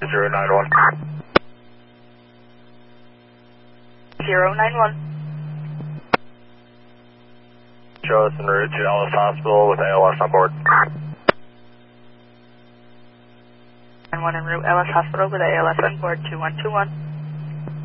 091. 091. Show us en route to Ellis Hospital with ALS on board. 91 en route, Ellis Hospital with ALS on board, 2121.